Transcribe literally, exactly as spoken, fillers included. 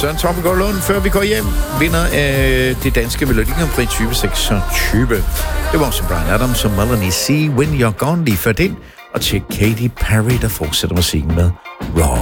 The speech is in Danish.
Søren Toppegård Lund, før vi går hjem, vinder af det danske Melodi Grand Prix tyve seksogtyve. Det var også Bryan Adams og Melanie C. When You're Gone lige før den. Og tjek Katy Perry, der fortsætter musikken med Raw.